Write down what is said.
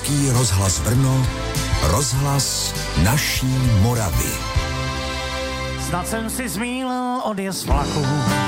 Český rozhlas Brno, rozhlas naší Moravy. Snad jsem si zmýlil odjezd vlaku.